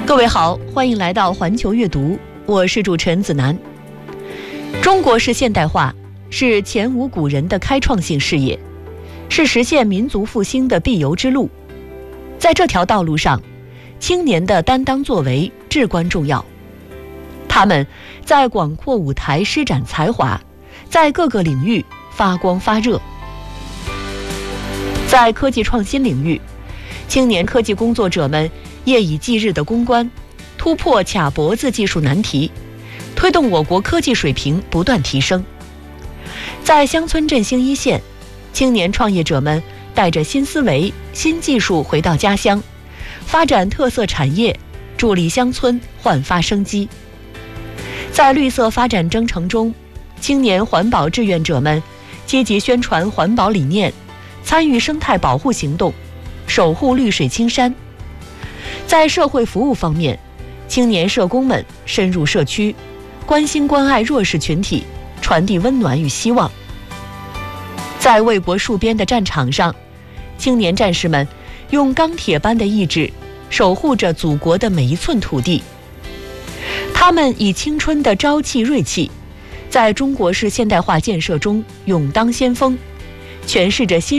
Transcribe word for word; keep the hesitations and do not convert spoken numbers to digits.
各位好，欢迎来到环球阅读，我是主持人子楠。中国式现代化是前无古人的开创性事业，是实现民族复兴的必由之路。在这条道路上，青年的担当作为至关重要。他们在广阔舞台施展才华，在各个领域发光发热。在科技创新领域，青年科技工作者们夜以继日的攻关，突破卡脖子技术难题，推动我国科技水平不断提升。在乡村振兴一线，青年创业者们带着新思维、新技术回到家乡，发展特色产业，助力乡村焕发生机。在绿色发展征程中，青年环保志愿者们积极宣传环保理念，参与生态保护行动，守护绿水青山。在社会服务方面，青年社工们深入社区，关心关爱弱势群体，传递温暖与希望。在为国戍边的战场上，青年战士们用钢铁般的意志守护着祖国的每一寸土地。他们以青春的朝气锐气，在中国式现代化建设中勇当先锋，诠释着新